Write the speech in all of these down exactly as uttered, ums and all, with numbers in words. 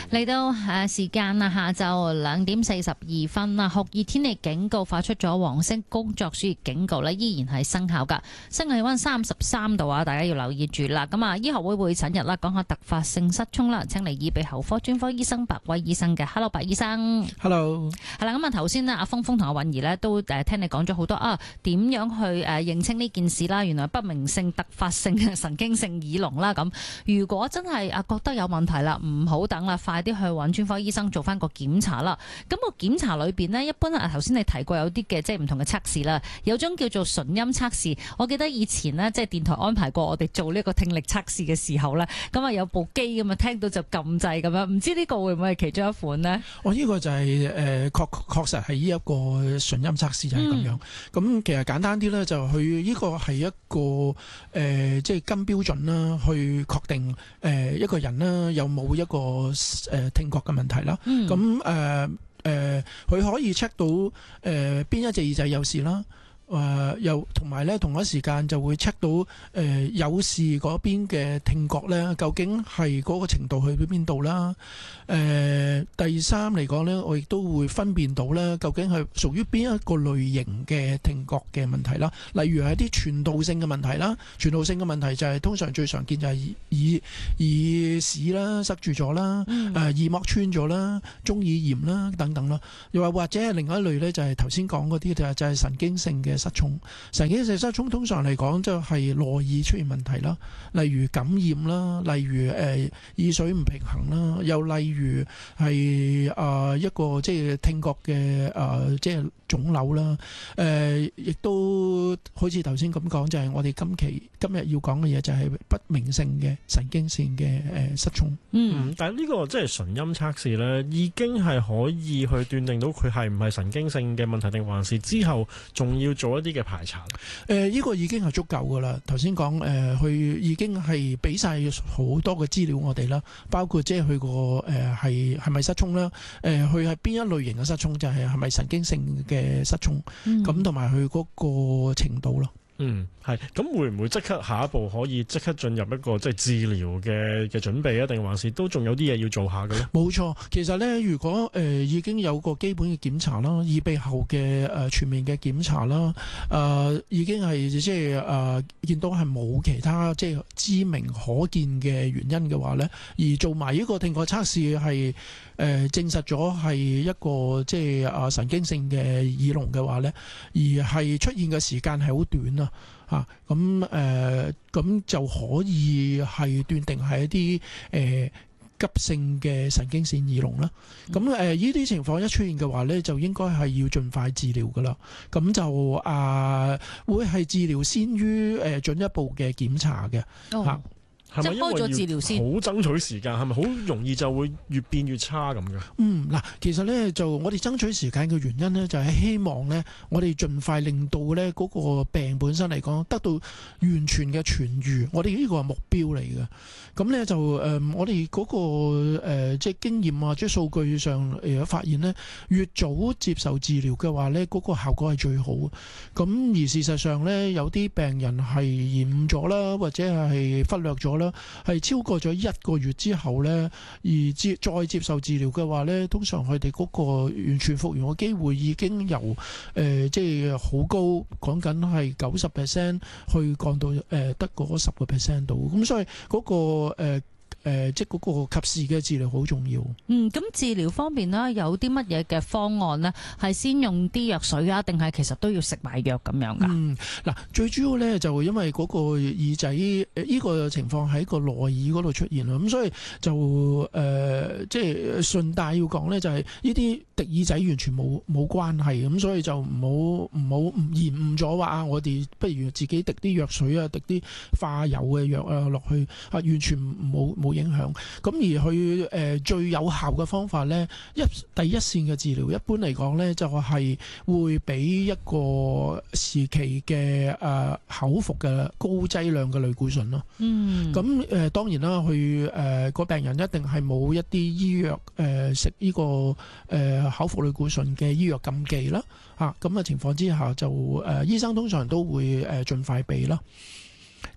嚟到誒時間啊，下晝兩點四十二分啦，酷熱天氣警告發出咗，黃色工作暑熱警告呢依然係生效噶。室外氣溫三十三度啊，大家要留意住啦。咁啊，醫學會會診日啦，講下突發性失聰啦，請嚟耳鼻喉科專科醫生白威醫生嘅。Hello， 白醫生。 Hello。 係啦，咁啊頭先呢，阿峰峰同阿韻儀呢都誒聽你講咗好多啊，點樣去誒認清呢件事啦？原來不明性突發性嘅神經性耳聾啦。咁如果真係啊覺得有問題啦，唔好等啦，快啲去揾專科醫生做翻個檢查啦。咁個檢查裏邊呢，一般啊頭先你提過有啲嘅即係唔同嘅測試啦，有種叫做純音測試。我記得以前呢，即係電台安排過我哋做呢個聽力測試嘅時候呢，咁啊有部機咁啊聽到就撳掣咁樣，唔知呢個會唔會係其中一款呢？ 我呢、哦這個就係誒確確實係呢一個純音測試就係咁樣。咁、嗯、其實簡單啲咧，就佢呢個係一個誒、呃、即係跟標準啦，去確定誒、呃、一個人啦有冇一個誒、呃、聽覺嘅問題啦。咁誒誒佢可以 check 到誒邊、呃、一隻耳仔有事啦。誒、呃、又同埋咧，同一時間就會 check 到誒、呃、有事嗰邊嘅聽覺咧，究竟係嗰個程度去到邊度啦？誒、呃、第三嚟講咧，我亦都會分辨到咧，究竟係屬於邊一個類型嘅聽覺嘅問題啦。例如係啲傳導性嘅問題啦，傳導性嘅問題就係、是、通常最常見就係耳耳屎啦塞住咗啦，誒、嗯呃、耳膜穿咗啦，中耳炎啦等等啦。又或或者係另外一類咧，就係頭先講嗰啲就係就係神經性嘅失聰。神經性失聰通常嚟講就係內耳出現問題啦，例如感染啦，例如誒、呃、耳水唔平衡啦，又例如係啊、呃、一個即係聽覺嘅啊、呃、即係腫瘤啦，誒、呃、亦都好似頭先咁講，就係、是、我哋今期今日要講嘅嘢就係不明性嘅神經性嘅誒失聰。 嗯，但係呢個即係純音測試咧，已經係可以去斷定到佢係唔係神經性嘅問題，定還是之後仲要做一啲嘅排查？誒、 呃，呢、這個已經係足夠噶啦。頭先講誒，佢、呃、已經係俾晒好多嘅資料我哋啦，包括即係佢個誒係係咪失聰啦？誒，佢係邊一類型嘅失聰，就係係咪神經性嘅失聰？咁同埋佢嗰個程度咯。 嗯，係咁會唔會即刻下一步可以即刻進入一個即係治療嘅嘅準備啊？定還是都仲有啲嘢要做下嘅咧？ 冇錯，其實咧，如果誒、呃、已經有個基本嘅檢查啦，耳鼻喉嘅誒、呃、全面嘅檢查啦，誒、呃、已經係即係誒見到係冇其他即係知名可見嘅原因嘅話咧，而做埋呢個聽覺測試係誒、呃、證實咗係一個即係啊神經性嘅耳聾嘅話咧，而係出現嘅時間係好短啊。嚇咁誒咁就可以係斷定係一啲誒、呃、急性嘅神經線耳聾啦。咁誒呢啲情況一出現嘅話咧，就應該係要盡快治療噶啦。咁就啊、呃、會係治療先於誒進一步嘅檢查嘅嚇。 哦係咪因為要開咗治療先好爭取時間？係咪好容易就會越變越差咁嘅？ 嗯，嗱，其實咧就我哋爭取時間嘅原因咧，就係希望咧，我哋盡快令到咧嗰個病本身嚟講得到完全嘅痊愈。我哋呢個係目標嚟嘅。咁咧就誒、呃，我哋嗰、嗰個、呃、即係經驗啊，即係數據上誒發現咧，越早接受治療嘅話咧，嗰、嗰個效果係最好。咁而事實上咧，有啲病人係延誤咗啦，或者係忽略咗啦，係超過咗一個月之後咧，而接再接受治療嘅話咧，通常佢哋嗰個完全復原嘅機會已經由誒、呃、即係好高，講緊係九十 percent 去降到誒得嗰十個 percent 度。咁所以嗰、嗰個誒誒、呃呃，即係嗰個及時嘅治療好重要。 嗯，咁治療方面呢，有啲乜嘢嘅方案呢？係先用啲藥水啊，定係其實都要食埋藥咁樣噶？ 嗯，嗱，最主要咧就因為嗰個耳仔誒呢個情況喺個內耳嗰度出現啦，咁所以就誒、呃、即係順帶要講咧，就係呢啲滴耳仔完全冇冇關係，咁所以就唔好唔好唔延誤咗話啊，我哋不如自己滴啲藥水啊，滴啲化油嘅藥啊落去啊，完全冇冇影響。咁而佢誒、呃、最有效嘅方法咧，一第一線嘅治療，一般嚟講咧就係會俾一個時期嘅誒、呃、口服嘅高劑量嘅類固醇咯。嗯。咁誒、呃、當然啦，佢誒個病人一定係冇一啲醫藥誒食呢個誒、呃、口服類固醇嘅醫藥禁忌啦。嚇咁嘅情況之下就，就、呃、誒醫生通常都會誒盡快俾啦。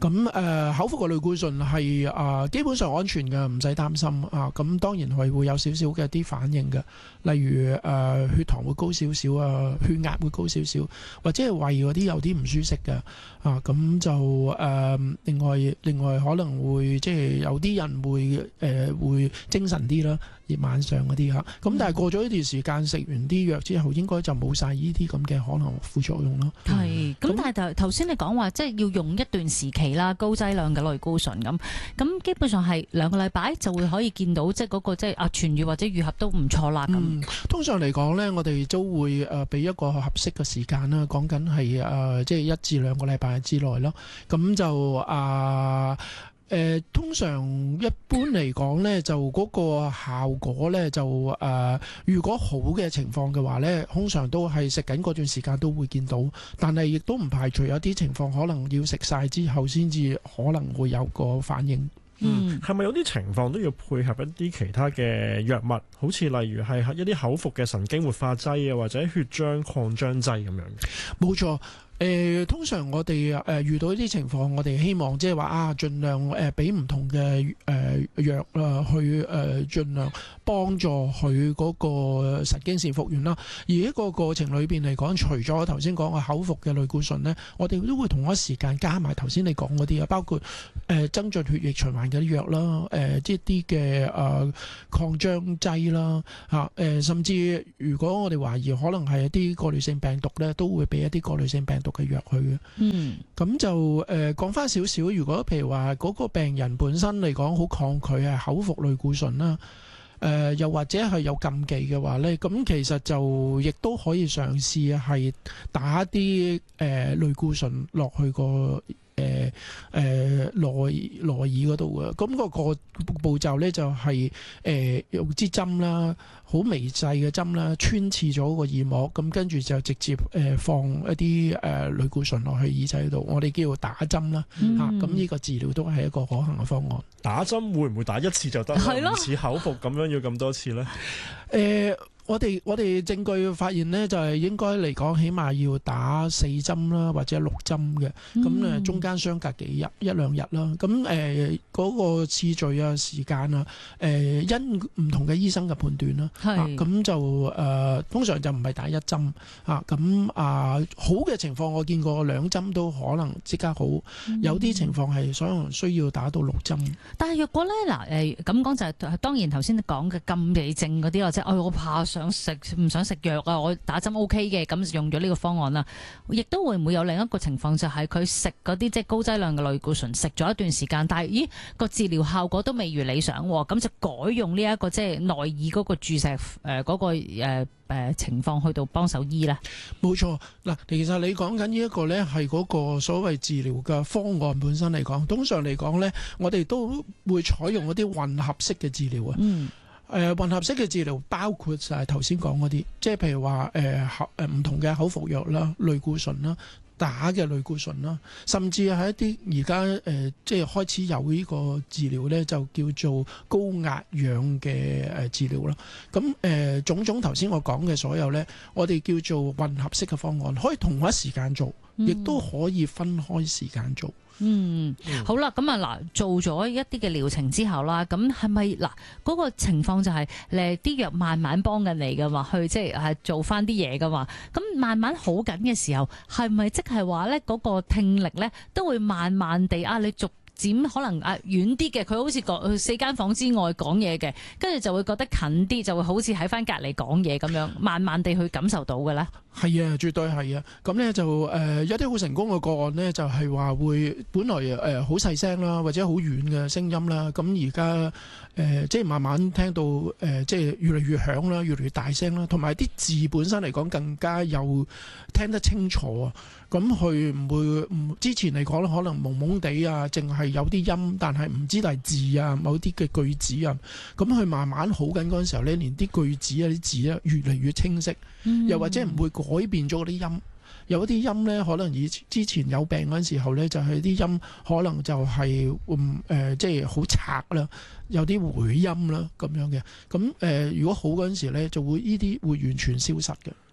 咁誒、呃、口服嘅類固醇係啊、呃、基本上安全嘅，唔使擔心啊。咁當然係會有少少嘅啲反應嘅，例如誒、呃、血糖會高少少啊，血壓會高少少，或者係胃嗰啲有啲唔舒適嘅啊。咁就誒、呃、另外另外可能會即係有啲人會誒、呃、會精神啲啦，夜晚上嗰啲嚇。咁但係過咗一段時間食完啲藥之後，應該就冇晒呢啲咁嘅可能副作用咯。 係，咁但係頭頭先你講話即係要用一段時期啦，高劑量嘅類固醇咁，咁基本上係兩個禮拜就會可以見到即係嗰個即係啊痊愈或者愈合都唔錯啦咁、嗯。 通常嚟講咧，我哋都會誒俾一個合適嘅時間啦，講緊係誒即係一至兩個禮拜之內咯。咁就啊。呃誒、呃、通常一般嚟講咧，就嗰個效果咧就誒、呃，如果好嘅情況嘅話咧，通常都係食緊嗰段時間都會見到，但係亦都唔排除有啲情況可能要食晒之後先至可能會有個反應。 嗯，係咪有啲情況都要配合一啲其他嘅藥物，好似例如係一啲口服嘅神經活化劑啊，或者血漿擴張劑咁樣嘅？ 冇錯。誒、呃、通常我哋誒、呃、遇到呢啲情況，我哋希望即係話啊，盡量誒俾唔同嘅誒藥啦，去誒、呃、盡量幫助佢嗰個神經線復原啦。而呢個過程裏邊嚟講，除咗頭先講嘅口服嘅類固醇呢，我哋都會同一時間加埋頭先你講嗰啲啊，包括誒、呃、增進血液循環嘅啲藥啦，誒即係啲嘅誒擴張劑啦嚇，誒、呃、甚至如果我哋懷疑可能係一啲過濾性病毒呢，都會俾一啲過濾性病毒嘅藥去嘅。嗯，咁就誒講翻少少，如果譬如話嗰個病人本身嚟講好抗拒係口服類固醇啦，誒、呃、又或者係有禁忌嘅話咧，咁其實就亦都可以嘗試係打啲誒、呃、類固醇落去個誒誒內內耳嗰度嘅。咁、那個個步驟咧就係、是、誒、呃、用支針啦，好微細嘅針啦，穿刺咗個耳膜，咁跟住就直接誒放一啲誒類固醇落去耳仔度，我哋叫做打針啦嚇。咁呢、嗯、個治療都係一個可行嘅方案。 打針會唔會打一次就得？係咯，唔似口服咁樣要咁多次咧？誒、 呃。我哋我哋證據發現呢，就係應該嚟講，起碼要打四針啦，或者六針嘅。咁誒、嗯、中間相隔幾日一兩日啦。咁誒嗰個次序啊、時間啊，誒、呃、因唔同嘅醫生嘅判斷啦。係咁、啊、就誒、呃、通常就唔係打一針啊。咁啊好嘅情況，我見過兩針都可能即刻好。嗯、有啲情況係可能需要打到六針。 但係若果咧嗱誒咁講就係、是、當然頭先你講嘅禁忌症嗰啲，或者我怕想食唔想食藥啊，我打針 O K 嘅，咁用咗呢個方案啦。亦都會唔會有另一個情況，就係佢食嗰啲即係高劑量嘅類固醇，食咗一段時間，但係咦個治療效果都未如理想，咁就改用呢、這、一個即係內耳嗰個注射誒嗰、呃那個誒誒、呃、情況去到幫手醫咧。 冇錯嗱，其實你講緊呢一個咧係嗰個所謂治療嘅方案本身嚟講，通常嚟講咧，我哋都會採用嗰啲混合式嘅治療啊。嗯。誒、呃、混合式嘅治療包括就係頭先講嗰啲，即係譬如話誒口誒唔同嘅口服藥啦、類固醇啦、打嘅類固醇啦，甚至係一啲而家誒即係開始有呢個治療咧，就叫做高壓氧嘅誒治療啦。咁誒、呃、種種頭先我講嘅所有咧，我哋叫做混合式嘅方案，可以同一時間做，亦都可以分開時間做。 嗯，好啦，咁啊嗱，做咗一啲嘅療程之後啦，咁係咪嗱嗰個情況就係誒啲藥慢慢幫緊你噶嘛，去即係係做翻啲嘢噶嘛，咁慢慢好緊嘅時候，係咪即係話咧嗰個聽力咧都會慢慢地啊，你逐漸可能啊遠啲嘅，佢好似個四間房之外講嘢嘅，跟住就會覺得近啲，就會好似喺翻隔離講嘢咁樣，慢慢地去感受到嘅咧。 係啊，絕對係啊。咁咧就誒、呃、有啲好成功嘅個案咧，就係、是、話會本來誒好細聲啦，或者好遠嘅聲音啦，咁而家誒即係慢慢聽到誒、呃、即係越嚟越響啦，越嚟越大聲啦，同埋啲字本身嚟講更加有聽得清楚啊。咁佢唔會唔之前嚟講咧，可能懵懵地啊，淨係有啲音，但係唔知係字啊，某啲嘅句子啊。咁佢慢慢好緊嗰陣時候咧，連啲句子啊啲字咧越嚟越清晰，嗯、又或者唔會改變咗嗰啲音。有啲音咧，可能以之前有病嗰陣時候咧，就係、是、啲音可能就係嗯誒，即係好拆啦，有啲回音啦咁樣嘅。咁誒、呃，如果好嗰陣時咧，就會呢啲會完全消失嘅。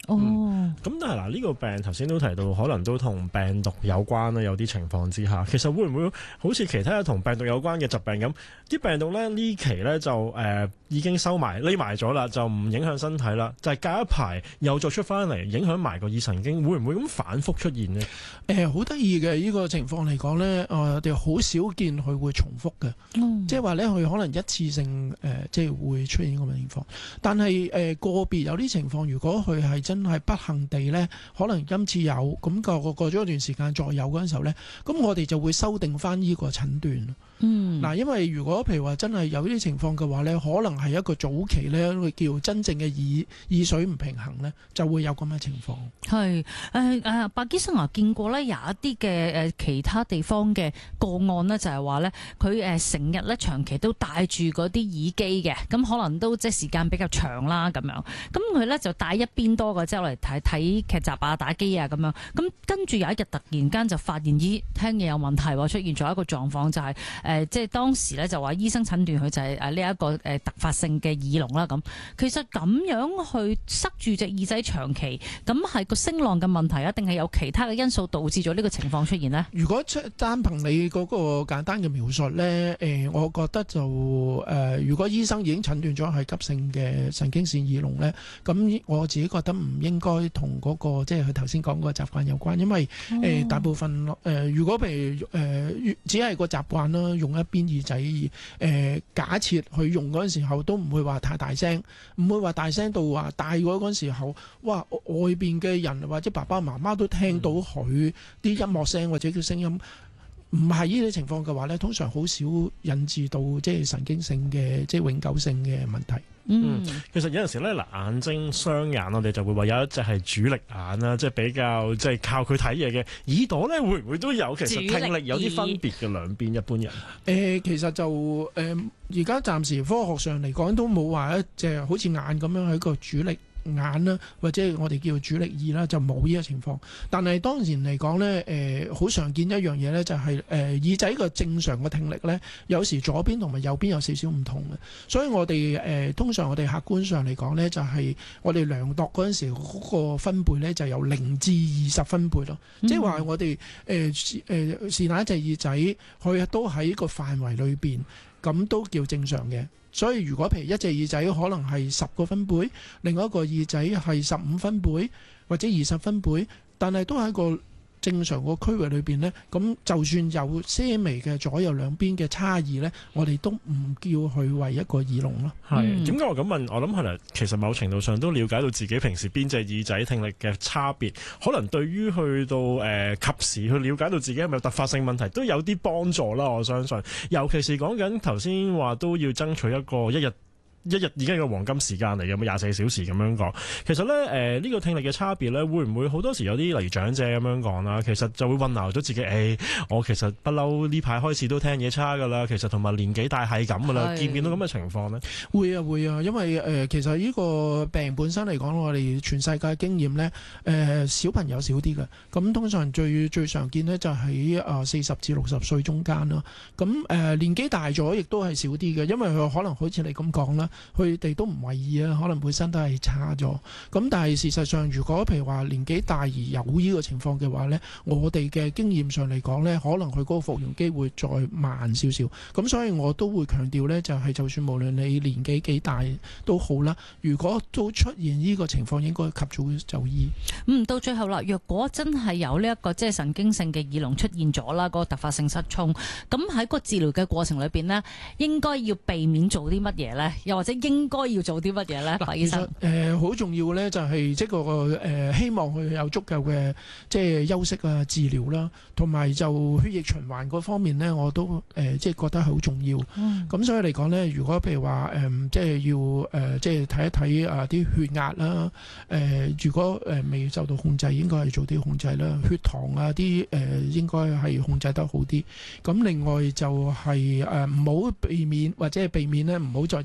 哦， 咁、嗯、但係嗱，呢個病頭先都提到，可能都同病毒有關啦。有啲情況之下，其實會唔會好似其他同病毒有關嘅疾病咁？啲病毒咧呢期咧就誒、呃、已經收埋匿埋咗啦，就唔影響身體啦。就係、是、隔一排又再出翻嚟，影響埋個耳神經，會唔會咁反覆出現呢？ 誒好得意嘅呢個情況嚟講咧，我哋好少見佢會重複嘅， 嗯、 即係話咧佢可能一次性誒、呃、即係會出現咁嘅情況。但係誒、呃、個別有啲情況，如果佢係真係不幸地咧，可能今次有咁過過咗一段時間再有嗰陣時候咧，咁我哋就會修訂翻呢個診斷。 嗯， 嗱，因為如果譬如話真係有呢啲情況嘅話咧，可能係一個早期咧，叫真正嘅耳耳水唔平衡咧，就會有咁嘅情況。 係誒誒，白醫生啊，見過咧有一啲嘅誒其他地方嘅個案呢，就係話咧佢誒成日咧長期都戴住嗰啲耳機嘅，咁可能都即係時間比較長啦咁樣，咁佢咧就戴一邊多嘅，即係嚟睇睇劇集啊、打機啊咁樣，咁跟住有一日突然間就發現咦聽嘢有問題喎，出現咗一個狀況就係、是。誒、呃，即係當時咧就話醫生診斷佢就係誒呢一個誒突發性嘅耳聾啦咁。其實咁樣去塞住隻耳仔長期，咁係個聲浪嘅問題啊，定係有其他嘅因素導致咗呢個情況出現呢？如果單憑你嗰個簡單嘅描述咧，誒、呃，我覺得就誒、呃，如果醫生已經診斷咗係急性嘅神經線耳聾咧，咁我自己覺得唔應該同嗰、那個即係佢頭先講嗰個習慣有關，因為誒、哦呃、大部分誒、呃，如果譬如誒、呃、只係個習慣啦。用一邊耳仔，誒、呃、假設佢用嗰陣時候都唔會話太大聲，唔會話大聲到話大咗嗰陣時候，哇外邊嘅人或者爸爸媽媽都聽到佢啲音樂聲或者叫聲音，唔係呢啲情況嘅話咧，通常好少引致到即係神經性嘅即係永久性嘅問題。 嗯，其實有陣時咧，嗱眼睛雙眼我哋就會話有一隻係主力眼啦，即係比較即係靠佢睇嘢嘅。耳朵咧會唔會都有其實聽力有啲分別嘅兩邊一般人？誒、 呃，其實就誒而家暫時科學上嚟講都冇話一隻好似眼咁樣係一個主力眼啦，或者我哋叫主力耳啦，就冇呢個情況。但係當然嚟講咧，誒、呃、好常見一樣嘢咧，就係、是、誒、呃、耳仔個正常嘅聽力咧，有時左邊同埋右邊有少少唔同嘅。所以我哋誒、呃、通常我哋客觀上嚟講咧，就係、是、我哋量度嗰陣時嗰個分貝咧，就由零至二十分貝咯。嗯、即係話我哋誒誒是哪一隻耳仔，佢都喺個範圍裏邊，咁都叫正常嘅。所以如果譬如一隻耳仔可能係十個分貝，另外一個耳仔係十五分貝或者二十分貝，但係都喺個正常個區域裏邊呢，咁就算有些微嘅左右兩邊嘅差異呢，我哋都唔叫佢為一個耳聾咯。 係點解我咁問？我諗可能其實某程度上都了解到自己平時邊隻耳仔聽力嘅差別，可能對於去到誒、呃、及時去了解到自己係咪有突發性問題都有啲幫助啦。我相信，尤其是講緊頭先話都要爭取一個一日。一日已經係個黃金時間嚟嘅，冇廿四小時咁樣講。其實咧，誒、呃、呢、這個聽力嘅差別咧，會唔會好多時有啲例如長者咁樣講啦？其實就會混淆咗自己。誒、哎，我其實不嬲呢排開始都聽嘢差噶啦。其實同埋年紀大係咁噶啦。見唔見到咁嘅情況呢？ 會啊會啊，因為誒、呃、其實呢個病本身嚟講，我哋全世界經驗咧，誒、呃、小朋友少啲嘅。咁通常最最常見呢，就喺啊四十至六十歲中間啦。咁誒、呃、年紀大咗，亦都係少啲嘅，因為佢可能好似你咁講啦。佢哋都唔為意啊，可能本身都係差咗。咁但係事實上，如果譬如話年紀大而有呢個情況嘅話呢，我哋嘅經驗上嚟講呢，可能佢嗰個復原機會再慢少少。咁所以我都會強調呢，就係就算無論你年紀幾大都好啦，如果都出現呢個情況，應該及早就醫。 嗯，到最後啦，若果真係有呢一個即係神經性嘅耳聾出現咗啦，嗰個突發性失聰，咁喺個治療嘅過程裏邊呢，應該要避免做啲乜嘢呢？又或者應該要做啲乜嘢呢？白醫生， 誒好、呃、重要呢，就係即係個誒希望佢有足夠嘅即係休息啊、治療啦，同埋就血液循環嗰方面呢，我都誒、呃、即係覺得係好重要。咁、嗯、所以嚟講呢，如果譬如話誒、呃、即係要誒、呃、即係睇一睇啊啲血壓啦，誒、呃、如果誒未受到控制，應該係做啲控制啦。血糖啊啲誒、呃、應該係控制得好啲。咁另外就係誒唔好避免或者係避免呢，唔好再接觸啲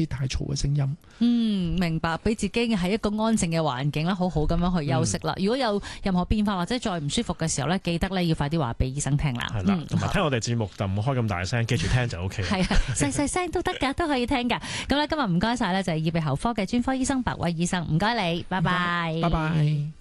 太嘈嘅聲音。 嗯，明白，俾自己喺一個安靜嘅環境啦，好好咁樣去休息啦。嗯、如果有任何變化或者再唔舒服嘅時候咧，記得咧要快啲話俾醫生聽啦。 係啦，同埋、嗯、聽我哋節目就唔好開咁大聲，記住聽就 O K。 係啊，細細聲都得㗎，都可以聽㗎。咁咧今日唔該晒咧，就係耳鼻喉科嘅專科醫生白偉醫生，唔該你，拜拜， 拜拜。